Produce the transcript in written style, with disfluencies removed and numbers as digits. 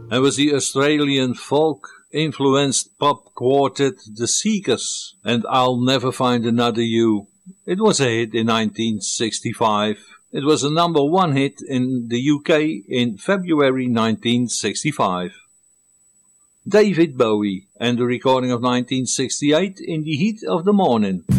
It was the Australian folk-influenced pop quartet The Seekers and I'll Never Find Another You. It was a hit in 1965. It was a number one hit in the UK in February 1965. David Bowie and the recording of 1968 In the Heat of the Morning.